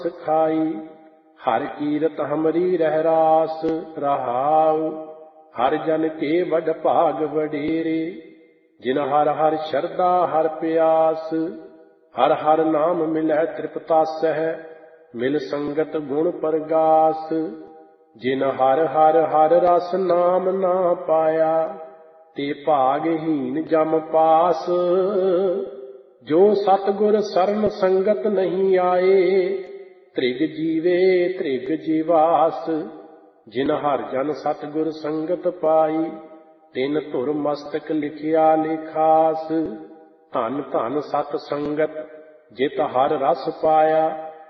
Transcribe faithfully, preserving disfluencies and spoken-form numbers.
खाई। हर कीरत हमरी रह रास रहाउ। हर जन के वड भाग वडेरे। जिन हर हर शरदा हर प्यास। हर हर नाम मिलै त्रिपतासह। मिल संगत गुण परगास। जिन हर हर हर रस नाम ना पाया। ते भागहीन जम पास। जो सतगुर सरन संगत नहीं आए। त्रिग जीवे त्रिग जीवास। जिन हर जन सतगुर संगत पाई। तिन धुर मस्तक लिखिया लेखास। धन धन सत संगत जित हर रस पाया।